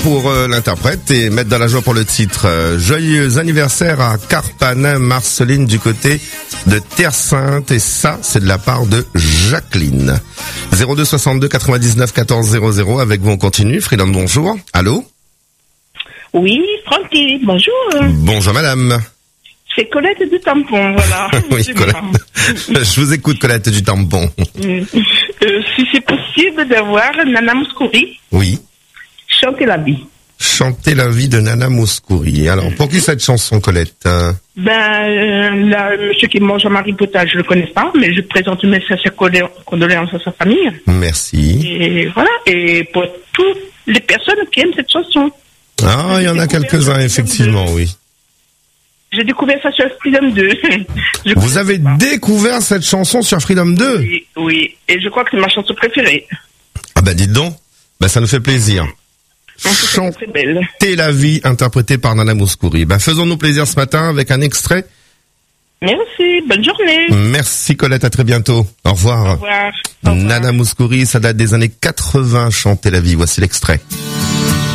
pour l'interprète et mettre dans la joie pour le titre. Joyeux anniversaire à Carpana Marceline du côté de Terre Sainte, et ça c'est de la part de Jacqueline. 02 62 99 14 00. Avec vous on continue. Freedom, bonjour. Allô? Oui, Francky, bonjour. Bonjour madame. C'est Colette du Tampon, voilà. Oui, Colette. Je vous écoute, Colette du Tampon. Si c'est possible d'avoir Nana Mouskouri. Oui. Chanter la vie. Chanter la vie de Nana Mouskouri. Alors, pour qui cette chanson, Colette? Monsieur qui mange Jean-Marie Potage, je le connais pas, mais je présente mes sincères condoléances à sa famille. Merci. Et voilà. Et pour toutes les personnes qui aiment cette chanson. Ah, il y en a quelques-uns, effectivement, oui. J'ai découvert ça sur Freedom 2. Vous avez découvert cette chanson sur Freedom 2? Oui, oui. Et je crois que c'est ma chanson préférée. Ah bah dites donc. Bah ça nous fait plaisir. Chanter la vie, interprétée par Nana Mouskouri. Bah faisons-nous plaisir ce matin avec un extrait. Merci, bonne journée. Merci Colette, à très bientôt. Au revoir. Au revoir. Nana Mouskouri, ça date des années 80, Chanter la vie. Voici l'extrait.